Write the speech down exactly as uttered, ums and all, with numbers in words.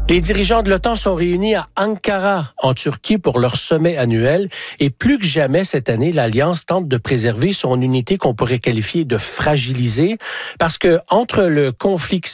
Les dirigeants de l'OTAN sont réunis à Ankara, en Turquie, pour leur sommet annuel. Et plus que jamais cette année, l'Alliance tente de préserver son unité qu'on pourrait qualifier de fragilisée, parce que entre le conflit